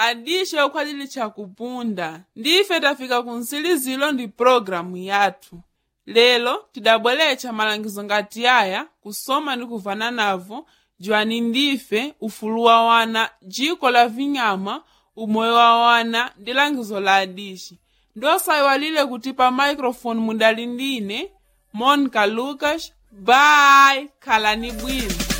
adishe okhwalili chakupunda ndife tafika kunsilizilo ndi programu yathu. Lelo tidabwelecha malangizo ngati aya kusoma ndi kuvana navo jwani ndife ufulu wa wana jiko la vinyama umoyo wa wana ndi langizo la adishi. Ndosayiwalile kutipa microphone mudali ndine Monica Lucas. Bye, khalani bwino.